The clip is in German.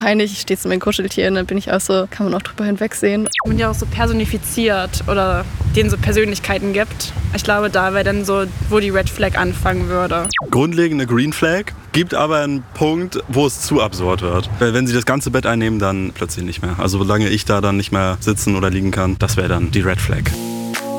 Peinlich, ich stehe zu meinen Kuscheltieren, dann bin ich auch so, kann man auch drüber hinwegsehen. Man ja auch so personifiziert oder denen so Persönlichkeiten gibt. Ich glaube, da wäre dann so, wo die Red Flag anfangen würde. Grundlegende Green Flag, gibt aber einen Punkt, wo es zu absurd wird. Wenn sie das ganze Bett einnehmen, dann plötzlich nicht mehr. Also solange ich da dann nicht mehr sitzen oder liegen kann, das wäre dann die Red Flag.